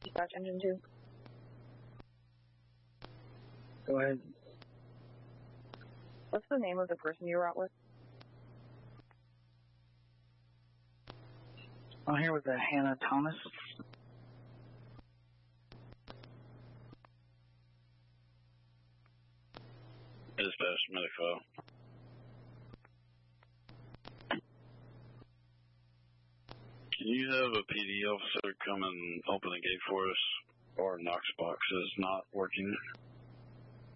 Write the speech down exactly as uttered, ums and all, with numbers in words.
Dispatch engine two. Go ahead. What's the name of the person you were out with? I'm here with uh, Hannah Thomas. Dispatch medic file. Can you have a P D officer come and open the gate for us? Our Knox box is not working.